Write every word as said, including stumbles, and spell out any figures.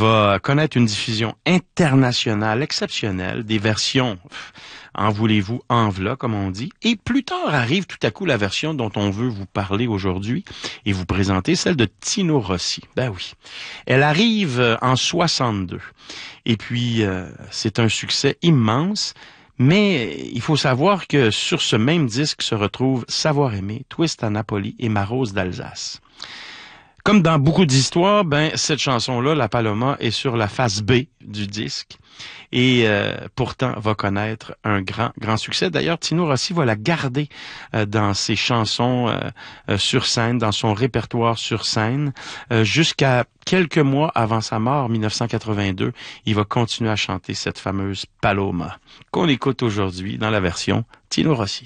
va connaître une diffusion internationale exceptionnelle, des versions, en voulez-vous, en v'là, comme on dit. Et plus tard arrive tout à coup la version dont on veut vous parler aujourd'hui et vous présenter, celle de Tino Rossi. Ben oui. Elle arrive en soixante-deux. Et puis, euh, c'est un succès immense. Mais il faut savoir que sur ce même disque se retrouvent Savoir aimer, Twist à Napoli et Ma rose d'Alsace. Comme dans beaucoup d'histoires, ben cette chanson-là, La Paloma, est sur la face B du disque et euh, pourtant va connaître un grand, grand succès. D'ailleurs, Tino Rossi va la garder euh, dans ses chansons euh, euh, sur scène, dans son répertoire sur scène, euh, jusqu'à quelques mois avant sa mort, mille neuf cent quatre-vingt-deux. Il va continuer à chanter cette fameuse Paloma qu'on écoute aujourd'hui dans la version Tino Rossi.